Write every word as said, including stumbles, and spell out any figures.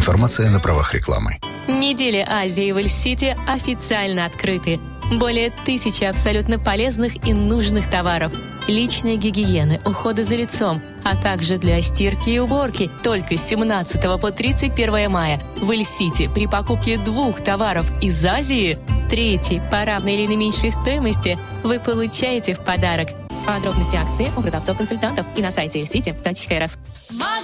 Информация на правах рекламы. Недели Азии в Эль-Сити официально открыты. Более тысячи абсолютно полезных и нужных товаров. Личной гигиены, ухода за лицом, а также для стирки и уборки. Только с семнадцатого по тридцать первое мая в Эль-Сити при покупке двух товаров из Азии, третий по равной или наименьшей стоимости, вы получаете в подарок. Подробности акции у продавцов-консультантов и на сайте эль сити точка эр эф.